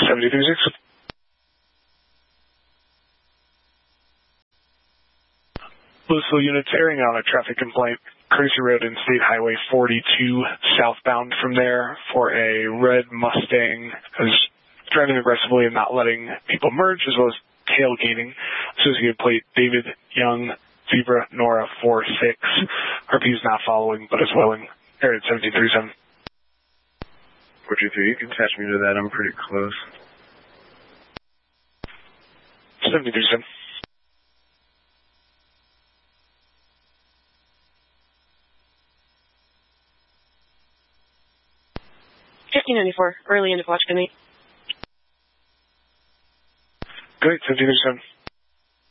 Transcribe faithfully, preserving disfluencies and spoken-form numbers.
seventy-three six. Louisville units airing out a traffic complaint. Crazy Road and State Highway forty-two southbound from there for a red Mustang who's driving aggressively and not letting people merge, as well as tailgating. Associated plate David Young, Zebra Nora four six. R P is not following, but is willing. Area seventeen three seven. four two three, you can attach me to that. I'm pretty close. seventeen three seven. fifteen ninety-four, early into Watch Good night. Great, seventeen three seven.